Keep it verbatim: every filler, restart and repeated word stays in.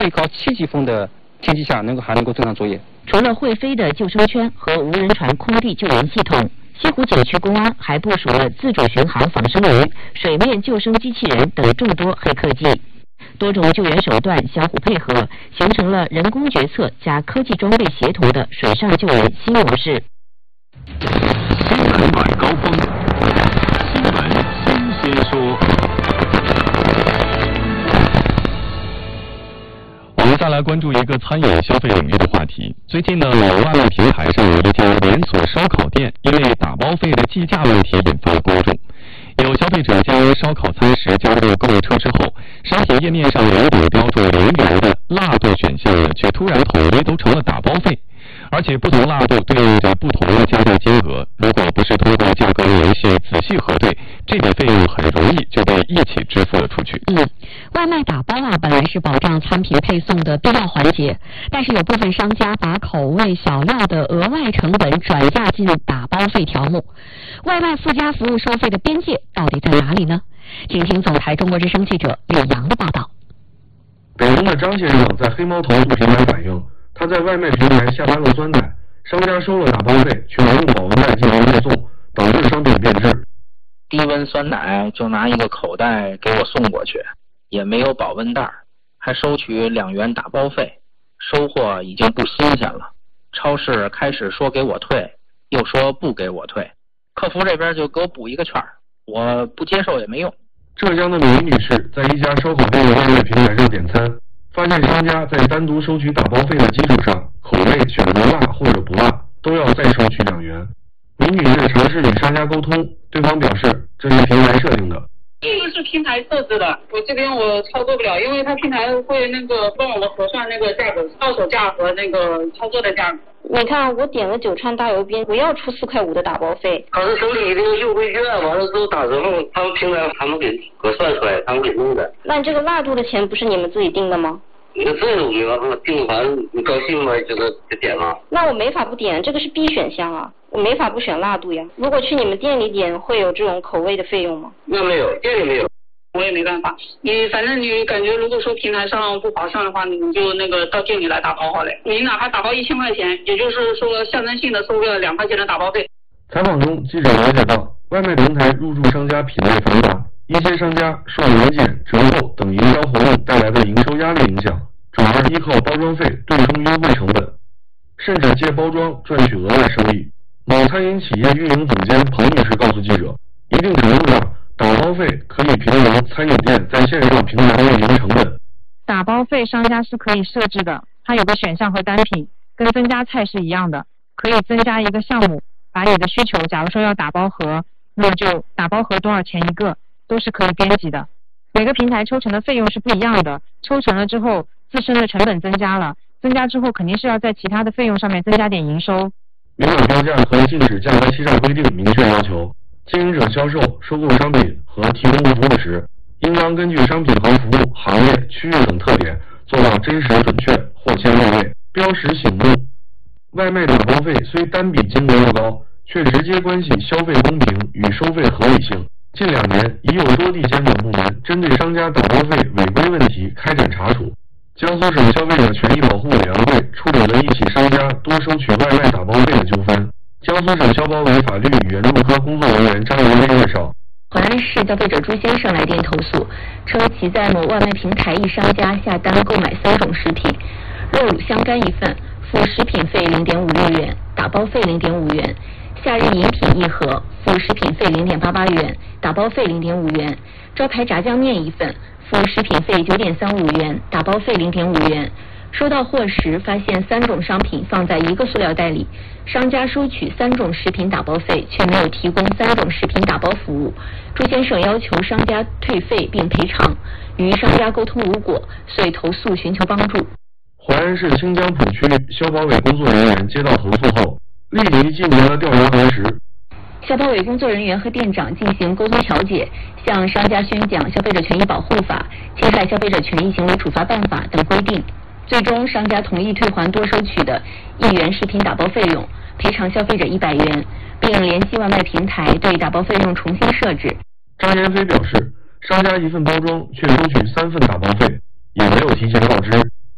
最高七级风的天气下能够还能够正常作业。 除了会飞的救生圈和无人船空地救援系统，西湖景区公安还部署了自主巡航仿生鱼、水面救生机器人等众多黑科技。多种救援手段相互配合，形成了人工决策加科技装备协同的水上救援新模式。 新闻晚高峰，新闻新鲜说。我们再来关注一个餐饮消费领域的话题。最近呢，某外卖平台上有一家连锁烧烤店因为打包费的计价问题引发了公众。有消费者将烧烤餐食加入购物车之后，商品页面上原本标注零元的辣度选项呢，却突然统一都成了打包费。而且不同辣度对应着不同的加价金额，如果不是通过价格联系仔细核对，这笔费用很容易就被一起支付了出去。 嗯，外卖打包啊，本来是保障餐品配送的必要环节，但是有部分商家把口味小料的额外成本转嫁进打包费条目，外卖附加服务收费的边界到底在哪里呢？请听总台中国之声记者李阳的报道。 北京的张先生在黑猫投诉平台反映，他在外卖平台下单了酸奶，商家收了打包费，却没用保温袋进行配送，导致商品变质。 低温酸奶就拿一个口袋给我送过去，也没有保温袋，还收取两元打包费，收货已经不新鲜了。超市开始说给我退，又说不给我退，客服这边就给我补一个券，我不接受也没用。 浙江的美女士在一家烧烤店的外卖平台上点餐，发现商家在单独收取打包费的基础上，口味选择辣或者不辣，都要再收取两元。美女士尝试与商家沟通，对方表示这是平台设定的。 这个是平台设置的，我这边我操作不了，因为它平台会那个帮我们核算那个价格，到手价和那个操作的价格。 你看，我点了九串大油边，不要出四块五的打包费。 他是手里这个优惠券，完了之后打折后，他们平台他们给核算出来，他们给弄的。 那这个辣度的钱不是你们自己定的吗？ 那这个我没办法定，反正你高兴嘛，这个就点了。 那我没法不点，这个是必选项啊，我没法不选辣度呀。如果去你们店里点，会有这种口味的费用吗？ 那没有，店里没有。 我也没办法，你反正你感觉如果说平台上不划算的话，你就那个到店里来打包好了。你哪怕打包一千块钱，也就是说象征性的收个两块钱的打包费。 采访中，记者了解到，外卖平台入驻商家品类繁杂，一些商家受年检、折扣等营销活动带来的营收压力影响，转而依靠包装费对冲优惠成本，甚至借包装赚取额外收益。某餐饮企业运营总监彭女士告诉记者，一定程度上，打包费可以平衡餐饮店在线上平台的运营成本。 打包费商家是可以设置的，它有个选项和单品，跟增加菜是一样的，可以增加一个项目，把你的需求，假如说要打包盒，那么就打包盒多少钱一个，都是可以编辑的。每个平台抽成的费用是不一样的，抽成了之后，自身的成本增加了，增加之后肯定是要在其他的费用上面增加点营收。 明码标价和禁止价格欺诈规定明确要求，经营者销售、收购商品和提供服务时，应当根据商品和服务、行业、区域等特点，做到真实准确、货签到位、标识醒目。外卖打包费虽单笔金额不高，却直接关系消费公平与收费合理性。近两年，已有多地监管部门针对商家打包费违规问题开展查处。江苏省消费者权益保护委员会处理了一起商家多收取外卖打包费的纠纷。江苏省消保委法律与援助科工作人员张云威介绍， 淮安市消费者朱先生来电投诉，称其在某外卖平台一商家下单购买三种食品，肉乳香干一份，付食品费零点五六元，打包费零点五元；夏日饮品一盒，付食品费零点八八元，打包费零点五元；招牌炸酱面一份，付食品费九点三五元，打包费零点五元。收到货时，发现三种商品放在一个塑料袋里，商家收取三种食品打包费，却没有提供三种食品打包服务。朱先生要求商家退费并赔偿，与商家沟通无果，遂投诉寻求帮助。 淮安市清江浦区消保委工作人员接到投诉后，立即进行了调查核实。 消保委工作人员和店长进行沟通调解，向商家宣讲《消费者权益保护法》《侵害消费者权益行为处罚办法》等规定。最终，商家同意退还多收取的一元食品打包费用，赔偿消费者一百元，并联系外卖平台对打包费用重新设置。 张延飞表示，商家一份包装却收取三份打包费，也没有提前告知。